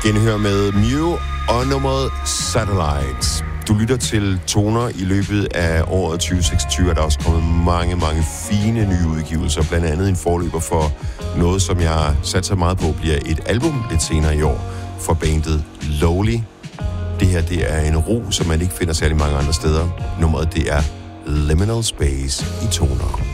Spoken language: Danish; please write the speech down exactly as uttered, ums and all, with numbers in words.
genhør med Mew og nummeret Satellites. Du lytter til Toner. I løbet af året tyve seksogtyve er der også kommet mange, mange fine nye udgivelser. Blandt andet en forløber for noget, som jeg satser meget på, bliver et album lidt senere i år for bandet Lowly. Det her, det er en ro, som man ikke finder særlig mange andre steder. Nummeret, det er Liminal Space i Toner.